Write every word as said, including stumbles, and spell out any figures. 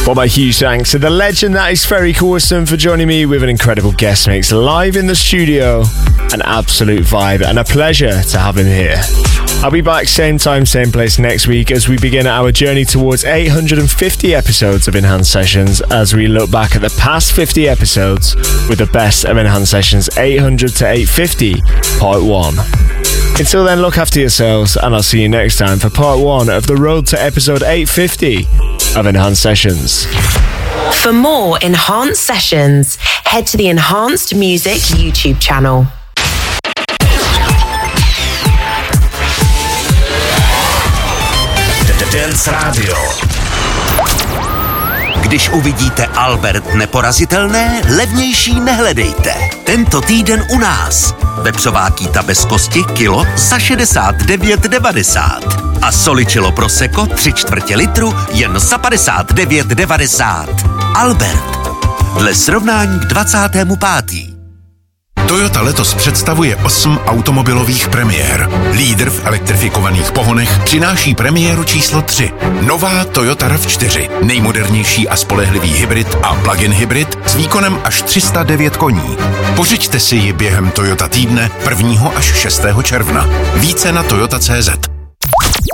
Well, my huge thanks to the legend that is Ferry Corsten for joining me with an incredible guest mix live in the studio. An absolute vibe and a pleasure to have him here. I'll be back same time, same place next week as we begin our journey towards eight hundred fifty episodes of Enhanced Sessions as we look back at the past fifty episodes with the best of Enhanced Sessions eight hundred to eight fifty, part one. Until then, look after yourselves and I'll see you next time for part one of the road to episode eight fifty of Enhanced Sessions. For more Enhanced Sessions, head to the Enhanced Music YouTube channel. Dance Radio. Když uvidíte Albert Neporazitelné, levnější nehledejte. Tento týden u nás. Vepřová kýta bez kosti kilo za šedesát devět devadesát. A soličilo prosecco tři čtvrtě litru jen za padesát devět devadesát. Albert. Dle srovnání k dvacátému pátému Toyota letos představuje osm automobilových premiér. Lídr v elektrifikovaných pohonech přináší premiéru číslo tři. Nová Toyota RAV čtyři. Nejmodernější a spolehlivý hybrid a plug-in hybrid s výkonem až tři sta devět koní. Pořiďte si ji během Toyota týdne prvního až šestého června. Více na toyota tečka cé zet.